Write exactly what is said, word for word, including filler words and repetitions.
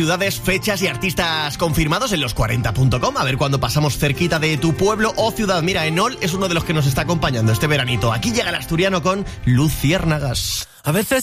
Ciudades, fechas y artistas confirmados en los cuarenta punto com. A ver cuándo pasamos cerquita de tu pueblo o ciudad. Mira, Enol es uno de los que nos está acompañando este veranito. Aquí llega el asturiano con Luciérnagas. A veces